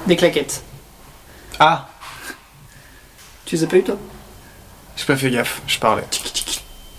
Des claquettes. Ah, Tu les as pas eu toi? j'ai pas fait gaffe, je parlais.